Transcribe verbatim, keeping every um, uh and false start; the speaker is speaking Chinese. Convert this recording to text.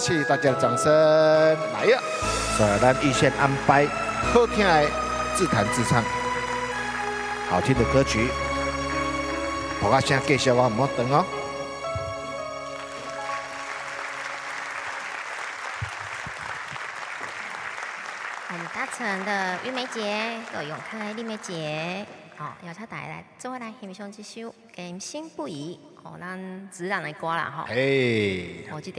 谢谢大家的掌声，来呀！所以咱预先安排好听的自弹自唱，好听的歌曲。我现在继续我唔好等哦。 我们搭乘的玉梅姐、有永泰丽梅姐，哦，邀请大家来做来欣赏这首《甘心不移》，哦，咱自然的歌啦，吼。 嘿。 哦，这条。